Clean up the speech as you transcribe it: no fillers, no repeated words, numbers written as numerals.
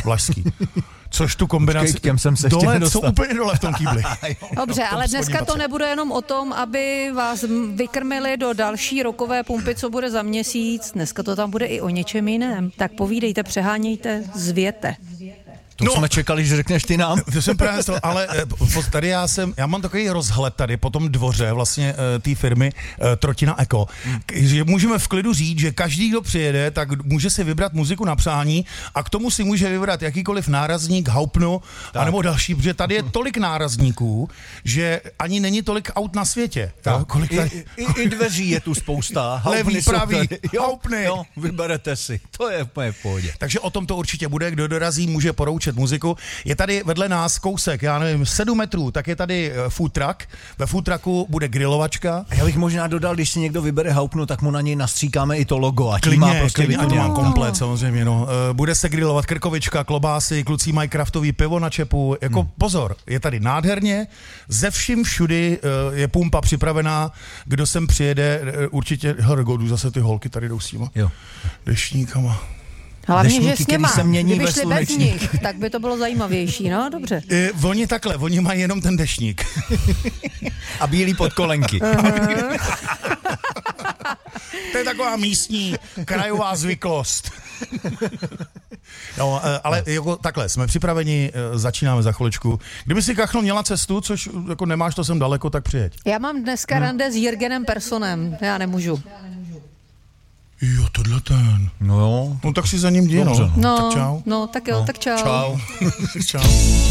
Vlašský. Což tu kombinaci... Těm jsem se dole, jsou úplně dole v tom kýbli. Dobře, ale dneska to nebude jenom o tom, aby vás vykrmili do další rokové pumpy, co bude za měsíc. Dneska to tam bude i o něčem jiném. Tak povídejte, přehánějte, zvěte. To jsme čekali, že řekneš ty nám. To jsem právě stalo, ale tady já mám takový rozhled tady po tom dvoře vlastně té firmy Trotina Eko, že můžeme v klidu říct, že každý, kdo přijede, tak může si vybrat muziku na přání a k tomu si může vybrat jakýkoliv nárazník, haupnu, anebo další, protože tady je tolik nárazníků, že ani není tolik aut na světě. I dveří je tu spousta. Levý, pravý, haupny. Jo, vyberete si. To je úplně v pohodě. Takže o tom to určitě bude. Kdo dorazí, může poroučet muziku. Je tady vedle nás kousek, já nevím, 7 metrů, tak je tady food truck. Ve food trucku bude grilovačka. A já bych možná dodal, když si někdo vybere haupnu, tak mu na něj nastříkáme i to logo. A Klidně, má prostě a to mám komplet samozřejmě. No. Bude se grilovat krkovička, klobásy, kluci mají kraftový pivo na čepu. Jako pozor, je tady nádherně. Ze vším všudy je pumpa připravená. Kdo sem přijede, určitě, jdu zase ty holky tady jdou s těma deštníkama. Hlavně, že s něma, se mění kdyby ve šli bez nich, tak by to bylo zajímavější, no dobře. Oni mají jenom ten deštník. A bílý podkolenky. To je taková místní krajová zvyklost. No, ale jako takhle, jsme připraveni, začínáme za chviličku. Kdyby si Kachno měla cestu, což jako nemáš, to jsem daleko, tak přijeď. Já mám dneska rande s Jirgenem Personem, já nemůžu. Jo, tohle ten. No tak si za ním jdi, no. No, tak čau. No, tak jo, tak čau. Čau. Čau.